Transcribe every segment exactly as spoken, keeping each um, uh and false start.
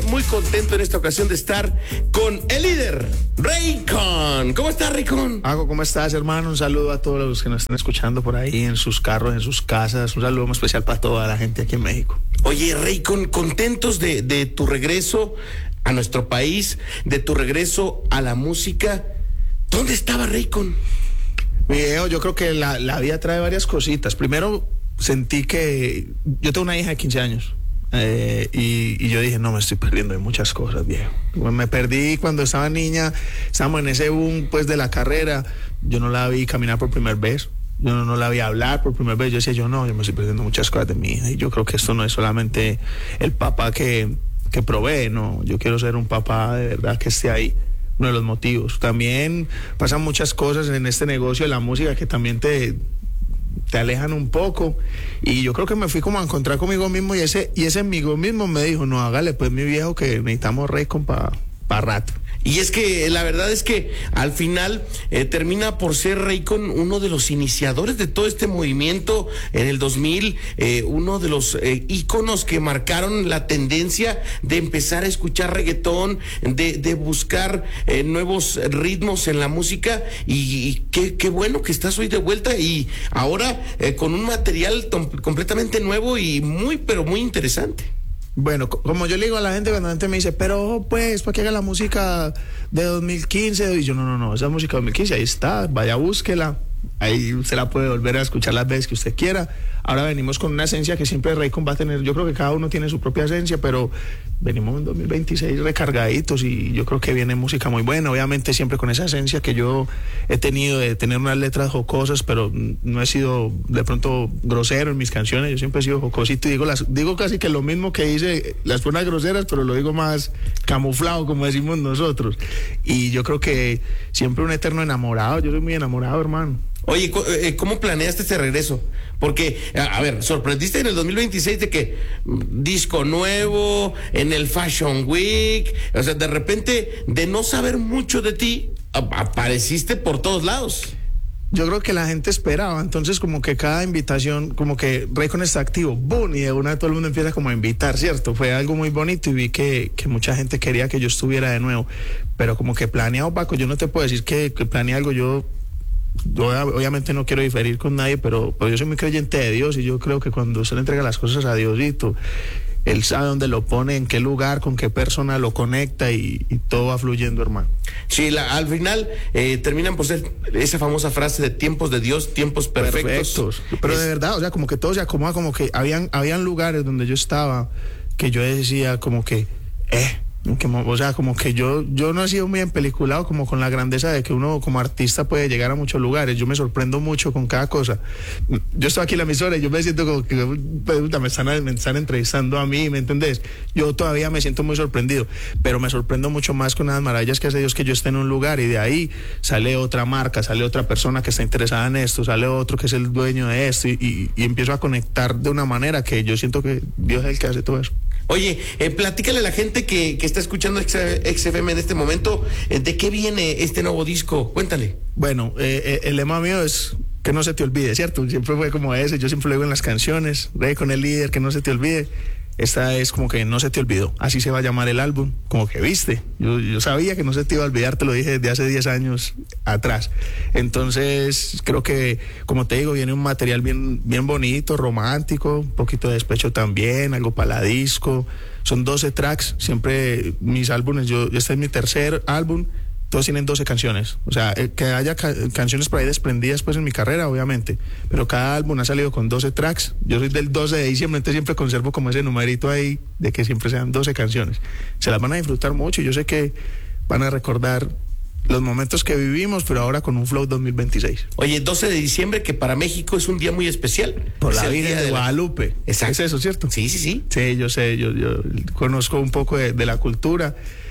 muy contento en esta ocasión de estar con el líder, Raycon. ¿Cómo estás, Raycon? Ago, ¿cómo estás, hermano? Un saludo a todos los que nos están escuchando por ahí, en sus carros, en sus casas. Un saludo muy especial para toda la gente aquí en México. Oye, Raycon, contentos de, de tu regreso a nuestro país, de tu regreso a la música. ¿Dónde estaba Raycon? Mi viejo, yo creo que la, la vida trae varias cositas. Primero, sentí que yo tengo una hija de quince años. Eh, y, y yo dije, no, me estoy perdiendo de muchas cosas, viejo. Me perdí cuando estaba niña, estábamos en ese boom pues de la carrera. Yo no la vi caminar por primera vez, yo no, no la vi hablar por primera vez. Yo decía, yo no, yo me estoy perdiendo muchas cosas de mi hija. Y yo creo que esto no es solamente el papá que, que provee, no, yo quiero ser un papá de verdad que esté ahí. Uno de los motivos. También pasan muchas cosas en este negocio de la música que también te te alejan un poco, y yo creo que me fui como a encontrar conmigo mismo, y ese y ese amigo mismo me dijo, no, hágale pues, mi viejo, que necesitamos Raycon para pa rato. Y es que la verdad es que al final eh, termina por ser Raycon uno de los iniciadores de todo este movimiento en el dos mil, eh, uno de los eh, íconos que marcaron la tendencia de empezar a escuchar reggaetón, de, de buscar eh, nuevos ritmos en la música, y, y qué, qué bueno que estás hoy de vuelta, y ahora eh, con un material tom- completamente nuevo y muy, pero muy interesante. Bueno, como yo le digo a la gente, cuando la gente me dice, pero pues, ¿para qué haga la música de dos mil quince? Y yo, no, no, no, esa música de dos mil quince, ahí está, vaya, búsquela. Ahí usted la puede volver a escuchar las veces que usted quiera. Ahora venimos con una esencia que siempre Raycon va a tener. Yo creo que cada uno tiene su propia esencia, pero venimos en dos mil veintiséis recargaditos, y yo creo que viene música muy buena. Obviamente siempre con esa esencia que yo he tenido de tener unas letras jocosas, pero no he sido de pronto grosero en mis canciones. Yo siempre he sido jocosito y digo, las, digo casi que lo mismo que hice las formas groseras, pero lo digo más camuflado, como decimos nosotros. Y yo creo que siempre un eterno enamorado. Yo soy muy enamorado, hermano. Oye, ¿cómo planeaste este regreso? Porque, a ver, sorprendiste en el dos mil veintiséis de que disco nuevo, en el Fashion Week, o sea, de repente, de no saber mucho de ti, apareciste por todos lados. Yo creo que la gente esperaba, entonces como que cada invitación, como que Raycon está activo, boom, y de una todo el mundo empieza como a invitar, ¿cierto? Fue algo muy bonito, y vi que, que mucha gente quería que yo estuviera de nuevo, pero como que planeado, Paco, yo no te puedo decir que, que planeé algo. Yo Yo obviamente no quiero diferir con nadie, pero, pero yo soy muy creyente de Dios, y yo creo que cuando usted le entrega las cosas a Diosito, Él sabe dónde lo pone, en qué lugar, con qué persona lo conecta, y, y todo va fluyendo, hermano. Sí, la, al final eh, terminan por ser esa famosa frase de tiempos de Dios, tiempos perfectos. Perfectos. Pero es... de verdad, o sea, como que todo se acomoda, como que habían, habían lugares donde yo estaba que yo decía como que, eh... Como, o sea, como que yo yo no he sido muy empeliculado como con la grandeza de que uno como artista puede llegar a muchos lugares. Yo me sorprendo mucho con cada cosa. Yo estoy aquí en la emisora y yo me siento como que me están, me están entrevistando a mí, ¿me entendés? Yo todavía me siento muy sorprendido, pero me sorprendo mucho más con las maravillas que hace Dios, que yo esté en un lugar y de ahí sale otra marca, sale otra persona que está interesada en esto, sale otro que es el dueño de esto, y, y, y empiezo a conectar de una manera que yo siento que Dios es el que hace todo eso. Oye, eh, platícale a la gente que, que está escuchando X F M en este momento, eh, ¿de qué viene este nuevo disco? Cuéntale. Bueno, eh, el lema mío es que no se te olvide, ¿cierto? Siempre fue como ese, yo siempre lo digo en las canciones, Raycon el líder, que no se te olvide. Esta es como que no se te olvidó, así se va a llamar el álbum, como que viste, yo, yo sabía que no se te iba a olvidar, te lo dije desde hace diez años atrás. Entonces creo que, como te digo, viene un material bien, bien bonito, romántico, un poquito de despecho también, algo para la disco. Son doce tracks, siempre mis álbumes, yo este es mi tercer álbum, todos tienen doce canciones, o sea, eh, que haya ca- canciones por ahí desprendidas pues en mi carrera, obviamente, pero cada álbum ha salido con doce tracks. Yo soy del doce de diciembre, entonces siempre conservo como ese numerito ahí de que siempre sean doce canciones. Se las van a disfrutar mucho, y yo sé que van a recordar los momentos que vivimos, pero ahora con un flow dos mil veintiséis. Oye, doce de diciembre, que para México es un día muy especial. Por es la Virgen de, de Guadalupe. La... Exacto. Es eso, ¿cierto? Sí, sí, sí. Sí, yo sé, yo, yo conozco un poco de, de la cultura.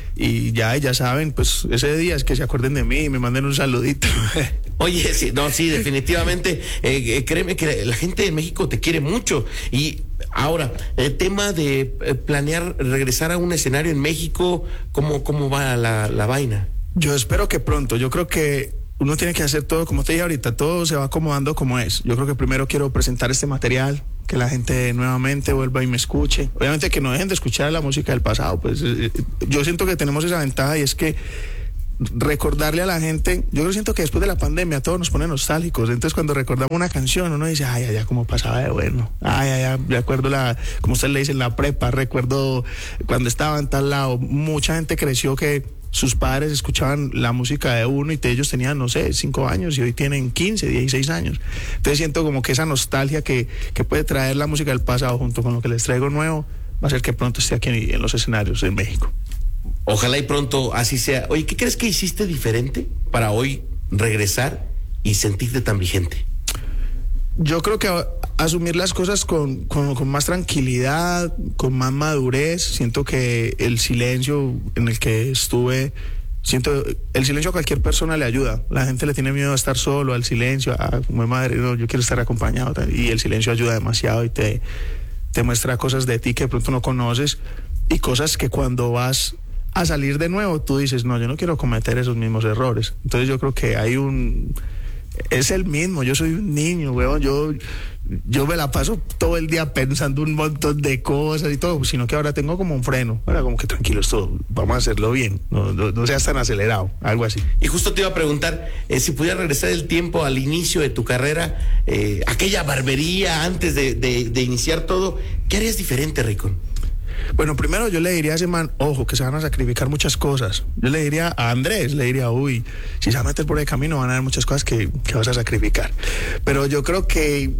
Y ya, ya saben, pues ese día es que se acuerden de mí y me manden un saludito. Oye, sí, no, sí, definitivamente. Eh, eh, créeme que la gente de México te quiere mucho. Y ahora, el tema de eh, planear regresar a un escenario en México, ¿cómo, cómo va la, la vaina? Yo espero que pronto. Yo creo que uno tiene que hacer todo, como te dije ahorita, todo se va acomodando como es. Yo creo que primero quiero presentar este material, que la gente nuevamente vuelva y me escuche. Obviamente que no dejen de escuchar la música del pasado, pues eh, yo siento que tenemos esa ventaja y es que recordarle a la gente, yo creo siento que después de la pandemia todos nos pone nostálgicos, entonces cuando recordamos una canción uno dice, ay, ay, ay, cómo pasaba de bueno, ay, ay, ay, recuerdo la, como usted le dice, la prepa, recuerdo cuando estaba en tal lado, mucha gente creció que sus padres escuchaban la música de uno y ellos tenían, no sé, cinco años y hoy tienen quince, dieciséis años, entonces siento como que esa nostalgia que, que puede traer la música del pasado junto con lo que les traigo nuevo, va a ser que pronto esté aquí en, en los escenarios en México. Ojalá y pronto así sea. Oye, ¿qué crees que hiciste diferente para hoy regresar y sentirte tan vigente? Yo creo que a, asumir las cosas con, con, con más tranquilidad, con más madurez. Siento que el silencio en el que estuve, siento el silencio a cualquier persona le ayuda. La gente le tiene miedo a estar solo, al silencio, a como madre, no, yo quiero estar acompañado. Y el silencio ayuda demasiado y te, te muestra cosas de ti que de pronto no conoces y cosas que cuando vas a salir de nuevo, tú dices, no, yo no quiero cometer esos mismos errores. Entonces yo creo que hay un... Es el mismo, yo soy un niño, weón, yo, yo me la paso todo el día pensando un montón de cosas y todo, sino que ahora tengo como un freno, ahora como que tranquilo, esto, vamos a hacerlo bien, no, no, no seas tan acelerado, algo así. Y justo te iba a preguntar, eh, si pudiera regresar el tiempo al inicio de tu carrera, eh, aquella barbería antes de, de, de iniciar todo, ¿qué harías diferente, Raycon? Bueno, primero yo le diría a ese man, ojo, que se van a sacrificar muchas cosas. Yo le diría a Andrés, le diría, uy, si se va a meter por el camino van a haber muchas cosas que, que vas a sacrificar. Pero yo creo que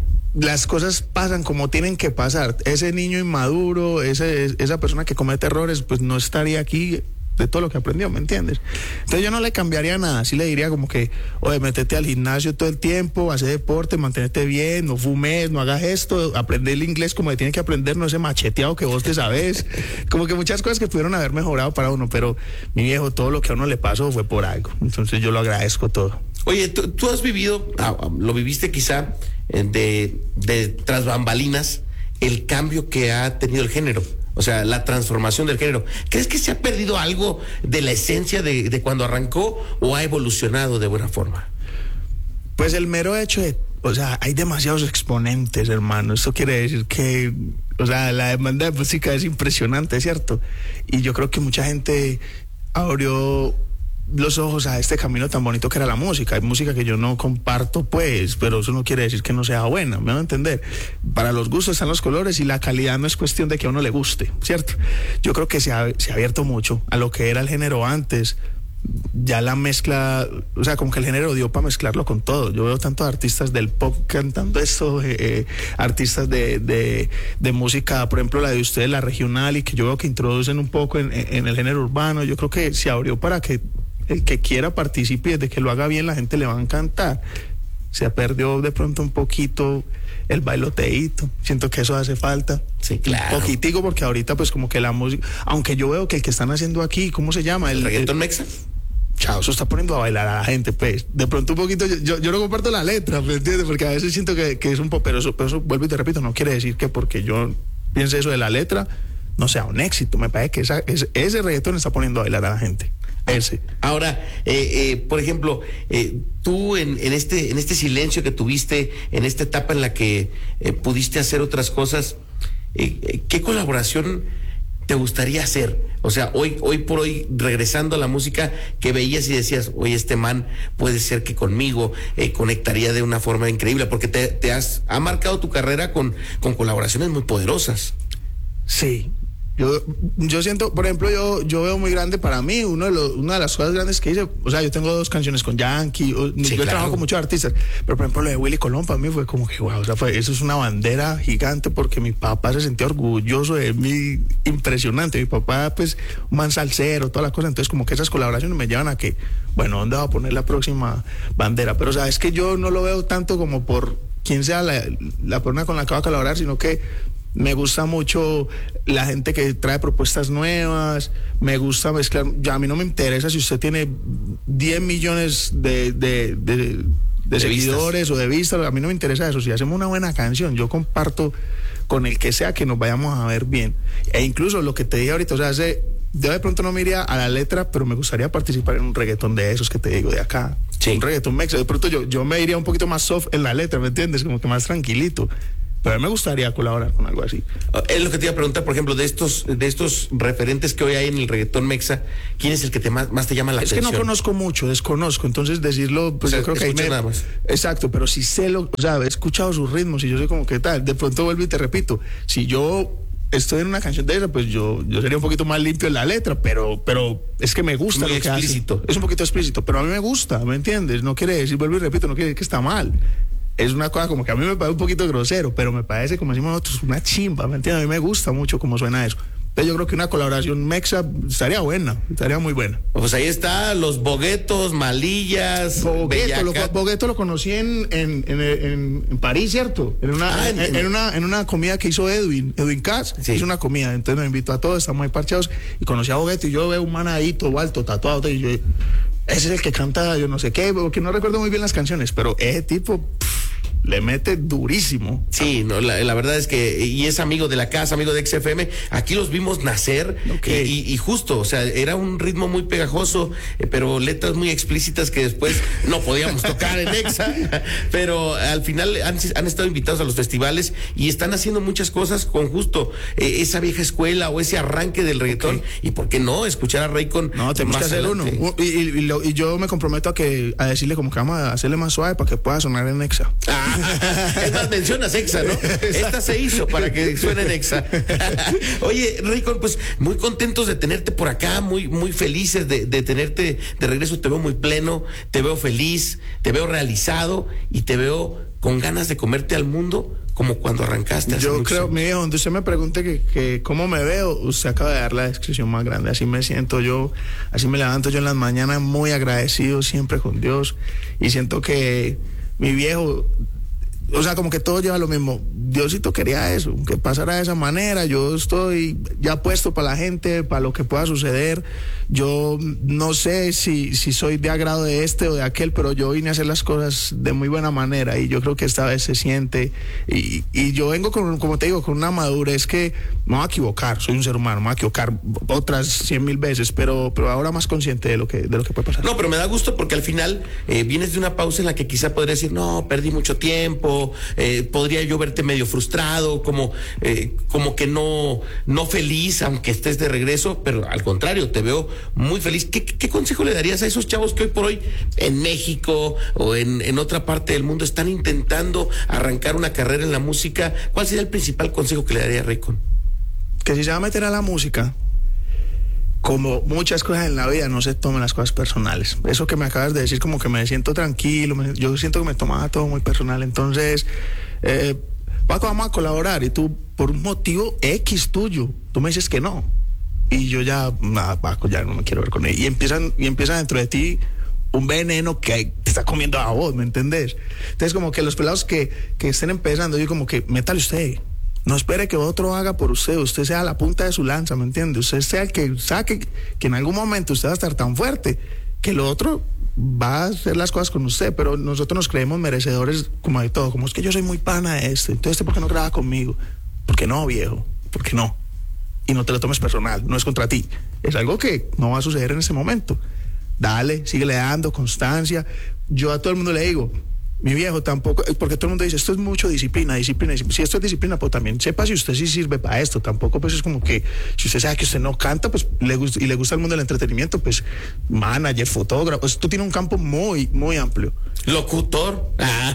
las cosas pasan como tienen que pasar. Ese niño inmaduro, ese, esa persona que comete errores, pues no estaría aquí de todo lo que aprendió, ¿me entiendes? Entonces yo no le cambiaría nada, sí le diría como que, oye, métete al gimnasio todo el tiempo, hace deporte, manténete bien, no fumes, no hagas esto, aprende el inglés como que tiene que aprender, no ese macheteado que vos te sabes, como que muchas cosas que pudieron haber mejorado para uno, pero mi viejo, todo lo que a uno le pasó fue por algo, entonces yo lo agradezco todo. Oye, tú, tú has vivido, ah, lo viviste quizá de, de tras bambalinas, el cambio que ha tenido el género. O sea, la transformación del género. ¿Crees que se ha perdido algo de la esencia de, de cuando arrancó o ha evolucionado de buena forma? Pues el mero hecho de, o sea, hay demasiados exponentes, hermano. Eso quiere decir que, o sea, la demanda de música es impresionante, ¿cierto? Y yo creo que mucha gente abrió los ojos a este camino tan bonito que era la música. Hay música que yo no comparto, pues, pero eso no quiere decir que no sea buena, ¿me van a entender? Para los gustos están los colores y la calidad no es cuestión de que a uno le guste, ¿cierto? Yo creo que se ha, se ha abierto mucho a lo que era el género antes. Ya la mezcla, o sea, como que el género dio para mezclarlo con todo. Yo veo tantos artistas del pop cantando esto, eh, eh, artistas de, de, de música, por ejemplo, la de ustedes, la regional, y que yo veo que introducen un poco en, en el género urbano. Yo creo que se abrió para que el que quiera participe y desde que lo haga bien la gente le va a encantar. Se perdió de pronto un poquito el bailoteíto, siento que eso hace falta. Sí, claro. Un poquitico, porque ahorita pues como que la música, aunque yo veo que el que están haciendo aquí, ¿cómo se llama? ¿El, el reggaetón mexa? Chao, eso está poniendo a bailar a la gente, pues. De pronto un poquito, yo, yo, yo no comparto la letra, ¿me entiendes? Porque a veces siento que, que es un poco, pero eso, pero eso, vuelvo y te repito, no quiere decir que porque yo piense eso de la letra, no sea un éxito. Me parece que esa, ese, ese reggaetón está poniendo a bailar a la gente. Ese. Ahora, eh, eh, por ejemplo, eh, tú en, en este en este silencio que tuviste, en esta etapa en la que eh, pudiste hacer otras cosas, eh, ¿qué colaboración te gustaría hacer? O sea, hoy hoy por hoy, regresando a la música, que veías y decías, oye, este man puede ser que conmigo eh, conectaría de una forma increíble, porque te, te has ha marcado tu carrera con, con colaboraciones muy poderosas. Sí. Yo, yo siento, por ejemplo, yo, yo veo muy grande para mí, uno de los, una de las cosas grandes que hice, o sea, yo tengo dos canciones con Yankee, o, sí, yo claro. trabajo con muchos artistas, pero por ejemplo lo de Willy Colón para mí fue como que, wow, o sea, fue, eso es una bandera gigante porque mi papá se sentía orgulloso de mí, impresionante, mi papá pues un man salsero, todas las cosas, entonces como que esas colaboraciones me llevan a que, bueno, ¿dónde va a poner la próxima bandera? Pero o sea, es que yo no lo veo tanto como por quién sea la, la persona con la que va a colaborar, sino que me gusta mucho la gente que trae propuestas nuevas, me gusta mezclar, ya a mí no me interesa si usted tiene diez millones de, de, de, de, de seguidores vistas. o de vistas, a mí no me interesa eso, si hacemos una buena canción, yo comparto con el que sea que nos vayamos a ver bien, e incluso lo que te dije ahorita, o sea, hace, yo de pronto no me iría a la letra, pero me gustaría participar en un reggaetón de esos que te digo de acá, sí. un reggaetón mexa, de pronto yo, yo me iría un poquito más soft en la letra, ¿me entiendes? Como que más tranquilito. Pero a mí me gustaría colaborar con algo así. Es lo que te iba a preguntar, por ejemplo, de estos de estos referentes que hoy hay en el reggaetón mexa, ¿quién es el que te más, más te llama la es atención? Es que no conozco mucho, desconozco, entonces decirlo, pues o sea, yo creo que ahí me... nada más. Exacto, pero si sé lo, o sea, he escuchado sus ritmos y yo sé como qué tal, de pronto vuelvo y te repito, si yo estoy en una canción de esa, pues yo, yo sería un poquito más limpio en la letra, pero, pero es que me gusta muy lo que explícito. hace. Es un poquito explícito, pero a mí me gusta, ¿me entiendes? No quiere decir, vuelvo y repito, no quiere decir que está mal. Es una cosa como que a mí me parece un poquito grosero, pero me parece, como decimos nosotros, una chimba, ¿me entiendes? A mí me gusta mucho cómo suena eso. Entonces yo creo que una colaboración mexa estaría buena, estaría muy buena. Pues ahí está, los Boguetos, Malillas, Bogueto, lo, Bogueto lo conocí en, en, en, en, en París, ¿cierto? En una, ah, en, en, en, una, en una comida que hizo Edwin, Edwin Katz, sí. Hizo una comida, entonces me invitó a todos, estamos ahí parchados, y conocí a Bogueto, y yo veo un man ahí, todo alto, tatuado, y yo, ese es el que canta, yo no sé qué, porque no recuerdo muy bien las canciones, pero ese tipo... Pff, le mete durísimo. Sí, no, la, la verdad es que, y es amigo de la casa, amigo de X F M, aquí los vimos nacer, okay. y, y justo, o sea, era un ritmo muy pegajoso, eh, pero letras muy explícitas que después no podíamos tocar en Exa, pero al final han, han estado invitados a los festivales y están haciendo muchas cosas con justo eh, esa vieja escuela o ese arranque del reggaetón, okay. Y por qué no, escuchar a Raycon. No, tenemos que hacer adelante. uno, y, y, y, lo, y yo me comprometo a que a decirle como que vamos a hacerle más suave para que pueda sonar en Exa. Ah, es más, mencionas Exa, ¿no? Esta se hizo para que suene en Exa. Oye, Raycon, pues muy contentos de tenerte por acá, muy, muy felices de, de tenerte de regreso. Te veo muy pleno, te veo feliz, te veo realizado y te veo con ganas de comerte al mundo como cuando arrancaste. Yo creo, años. Mi viejo, donde usted me pregunte que, que cómo me veo, usted acaba de dar la descripción más grande. Así me siento yo, así me levanto yo en las mañanas muy agradecido siempre con Dios y siento que mi viejo... O sea, como que todo lleva lo mismo. Diosito quería eso, que pasara de esa manera. Yo estoy ya puesto para la gente, para lo que pueda suceder. Yo no sé si, si soy de agrado de este o de aquel, pero yo vine a hacer las cosas de muy buena manera y yo creo que esta vez se siente. Y, y yo vengo con, como te digo, con una madurez que me voy a equivocar. Soy un ser humano, me voy a equivocar otras cien mil veces, pero, pero ahora más consciente de lo que, de lo que puede pasar. No, pero me da gusto porque al final eh, vienes de una pausa en la que quizá podría decir, no, perdí mucho tiempo. Eh, podría yo verte medio frustrado, como, eh, como que no, no feliz, aunque estés de regreso, pero al contrario, te veo muy feliz. ¿Qué, qué consejo le darías a esos chavos que hoy por hoy en México o en, en otra parte del mundo están intentando arrancar una carrera en la música? ¿Cuál sería el principal consejo que le daría a Raycon? Que si se va a meter a la música, como muchas cosas en la vida, no se tomen las cosas personales. Eso que me acabas de decir, como que me siento tranquilo, me, yo siento que me tomaba todo muy personal. Entonces, eh, Paco, vamos a colaborar y tú, por un motivo X tuyo, tú me dices que no. Y yo ya, nada, Paco, ya no me quiero ver con él. Y empiezan, y empieza dentro de ti un veneno que te está comiendo a vos, ¿me entendés? Entonces, como que los pelados que, que estén empezando, yo como que, métale usted. No espere que otro haga por usted, usted sea la punta de su lanza, ¿me entiende? Usted sea el que saque, que en algún momento usted va a estar tan fuerte que lo otro va a hacer las cosas con usted, pero nosotros nos creemos merecedores como de todo, como es que yo soy muy pana de este, entonces ¿por qué no graba conmigo? ¿Por qué no, viejo? ¿Por qué no? Y no te lo tomes personal, no es contra ti, es algo que no va a suceder en ese momento. Dale, síguele dando constancia. Yo a todo el mundo le digo, mi viejo, tampoco, porque todo el mundo dice, esto es mucho disciplina, disciplina, disciplina. Si esto es disciplina, pues también sepa si usted sí sirve para esto. Tampoco, pues es como que, si usted sabe que usted no canta, pues, le gusta, y le gusta el mundo del entretenimiento, pues, manager, fotógrafo, esto tiene un campo muy, muy amplio. Locutor.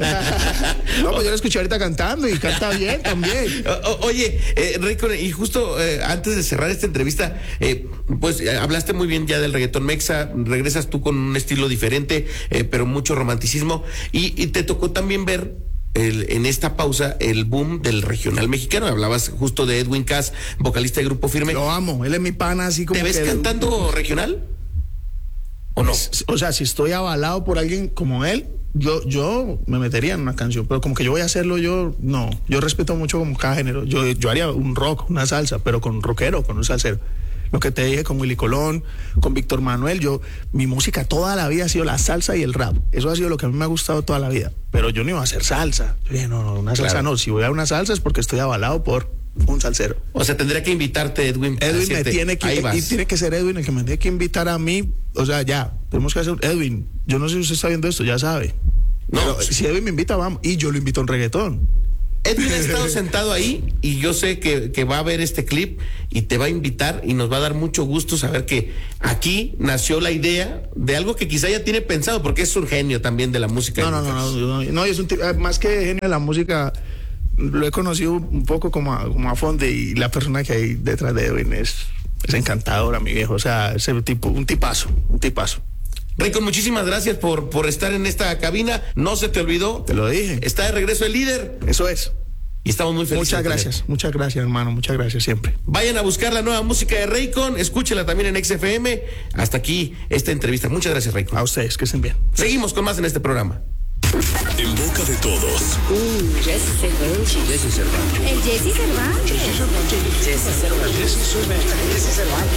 No, pues yo lo escuché ahorita cantando y canta bien también. O, oye, eh, Raycon, y justo eh, antes de cerrar esta entrevista, eh, pues eh, hablaste muy bien ya del reggaetón mexa, regresas tú con un estilo diferente, eh, pero mucho romanticismo, y, y te tocó también ver el, en esta pausa el boom del regional mexicano. Hablabas justo de Edwin Katz, vocalista de Grupo Firme. Lo amo, él es mi pana, así como. ¿Te ves que cantando regional? ¿O no? O sea, si estoy avalado por alguien como él, yo, yo me metería en una canción, pero como que yo voy a hacerlo yo, no. Yo respeto mucho como cada género. Yo, yo haría un rock, una salsa, pero con rockero, con un salsero. Lo que te dije con Willy Colón, con Víctor Manuel, yo, mi música toda la vida ha sido la salsa y el rap. Eso ha sido lo que a mí me ha gustado toda la vida. Pero yo no iba a hacer salsa. Yo dije, no, no, una salsa claro. No. Si voy a una salsa es porque estoy avalado por un salsero. O sea, tendría que invitarte, Edwin. Edwin me tiene que, y tiene que ser Edwin el que me tiene que invitar a mí. O sea, ya, tenemos que hacer, Edwin, yo no sé si usted está viendo esto, ya sabe. No, pero, sí. Si Edwin me invita, vamos. Y yo lo invito a un reggaetón. Edwin ha estado sentado ahí y yo sé que, que va a ver este clip y te va a invitar y nos va a dar mucho gusto saber que aquí nació la idea de algo que quizá ya tiene pensado, porque es un genio también de la música. No, no, no, no, no, no, es un tipo, más que genio de la música, lo he conocido un poco como a, como a fondo, y la persona que hay detrás de Edwin es, es encantadora, mi viejo, o sea, ese tipo, un tipazo, un tipazo. Raycon, muchísimas gracias por, por estar en esta cabina. No se te olvidó. Te lo dije. Está de regreso el líder. Eso es. Y estamos muy felices. Muchas gracias, muchas gracias, hermano. Muchas gracias siempre. Vayan a buscar la nueva música de Raycon. Escúchela también en X F M. Hasta aquí esta entrevista. Muchas gracias, Raycon. A ustedes, que estén bien. Seguimos con más en este programa. En boca de todos. Uh, Jesse Cervantes. Jesse Cervantes. El Jesse Cervantes. Jesse Cervantes. Jesse Cervantes. Jesse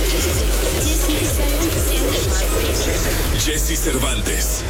Cervantes. Jesse Cervantes.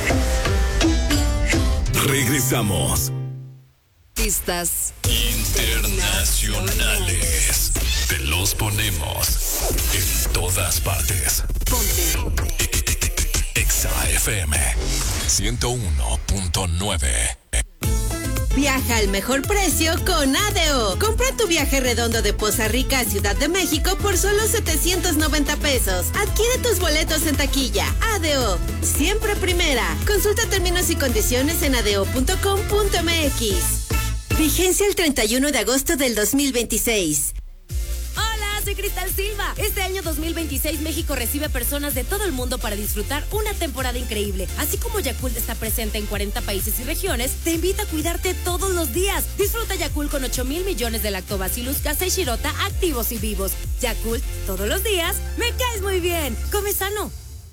Regresamos. Artistas internacionales. Te los ponemos en todas partes. Ponte. Exa F M ciento uno punto nueve. Viaja al mejor precio con A D O. Compra tu viaje redondo de Poza Rica a Ciudad de México por solo setecientos noventa pesos. Adquiere tus boletos en taquilla. A D O, siempre primera. Consulta términos y condiciones en adeo punto com punto m x. Vigencia el treinta y uno de agosto del dos mil veintiséis. Soy Cristal Silva. Este año dos mil veintiséis México recibe personas de todo el mundo para disfrutar una temporada increíble. Así como Yakult está presente en cuarenta países y regiones, te invita a cuidarte todos los días. Disfruta Yakult con ocho mil millones de lactobacillus casei shirota activos y vivos. Yakult, todos los días, me caes muy bien. Come sano.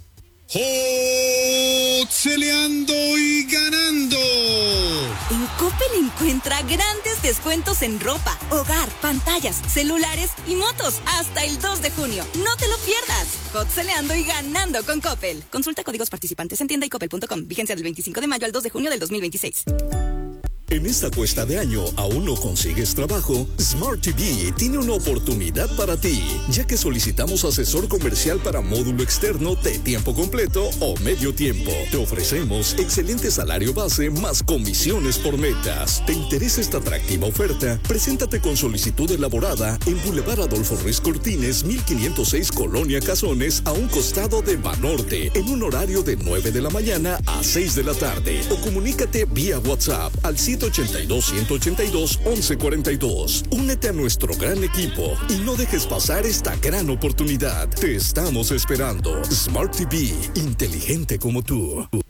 ¡Hoteleando y ganando! En Coppel encuentra grandes descuentos en ropa, hogar, pantallas, celulares y motos hasta el dos de junio. ¡No te lo pierdas! Hoteleando y ganando con Coppel. Consulta códigos participantes en tienda y coppel punto com. Vigencia del veinticinco de mayo al dos de junio del dos mil veintiséis. En esta cuesta de año, ¿aún no consigues trabajo? Smart T V tiene una oportunidad para ti, ya que solicitamos asesor comercial para módulo externo de tiempo completo o medio tiempo. Te ofrecemos excelente salario base más comisiones por metas. ¿Te interesa esta atractiva oferta? Preséntate con solicitud elaborada en Boulevard Adolfo Ruiz Cortines, mil quinientos seis, Colonia Cazones, a un costado de Banorte, en un horario de nueve de la mañana a seis de la tarde. O comunícate vía WhatsApp al siete ochenta y dos, ciento ochenta y dos, once cuarenta y dos. Únete a nuestro gran equipo y no dejes pasar esta gran oportunidad. Te estamos esperando. Smart T V, inteligente como tú.